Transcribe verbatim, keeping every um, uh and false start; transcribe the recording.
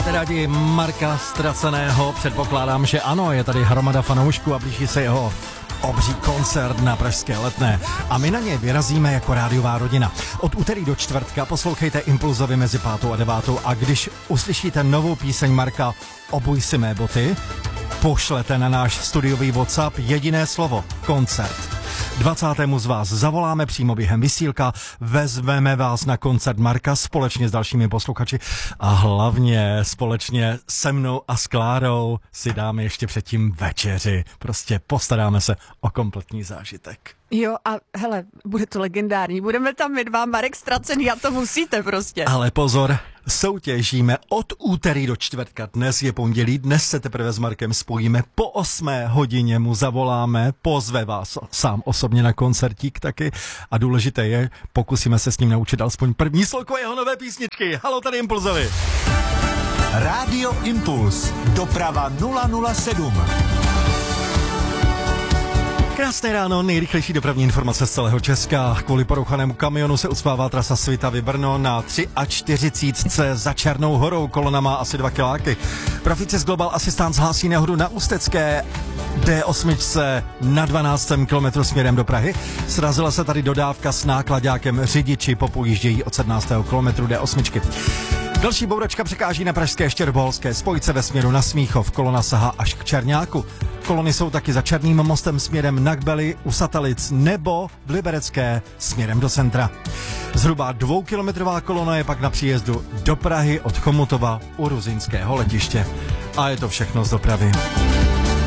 Máte rádi Marka Ztraceného? Předpokládám, že ano, je tady hromada fanoušků a blíží se jeho obří koncert na pražské Letné. A my na něj vyrazíme jako rádiová rodina. Od úterý do čtvrtka poslouchejte Impulzovi mezi pátou a devátou a když uslyšíte novou píseň Marka Obuj si mé boty, pošlete na náš studiový WhatsApp jediné slovo koncert. dvacátému z vás zavoláme přímo během vysílka, vezmeme vás na koncert Marka společně s dalšími posluchači a hlavně společně se mnou a s Klárou si dáme ještě předtím večeři. Prostě postaráme se o kompletní zážitek. Jo a hele, bude to legendární, budeme tam my dva, Marek Ztracený a to musíte prostě. Ale pozor, soutěžíme od úterý do čtvrtka, dnes je pondělí, dnes se teprve s Markem spojíme, po osmé hodině mu zavoláme, pozve vás sám osobně na koncertík taky a důležité je, pokusíme se s ním naučit alespoň první slovo jeho nové písničky. Halo, tady Impulzovi. Rádio Impuls, doprava nula nula sedm. Krásné ráno, nejrychlejší dopravní informace z celého Česka. Kvůli porouchanému kamionu se uspává trasa Svitavy-Brno na čtyřicet tři za Černou horou. Kolona má asi dva kiláky. Proficis Global Assistance hlásí nehodu na Ústecké D osm na dvanáctém kilometru směrem do Prahy. Srazila se tady dodávka s nákladákem, řidiči popojíždějí od sedmnáctého kilometru D osm. Další bouračka překáží na pražské Štěrboholské spojce ve směru na Smíchov. Kolona sahá až k Černáku. Kolony jsou taky za Černým mostem směrem na Kbely u Satelic nebo v Liberecké směrem do centra. Zhruba dvoukilometrová kolona je pak na příjezdu do Prahy od Chomutova u Ruzyňského letiště. A je to všechno z dopravy.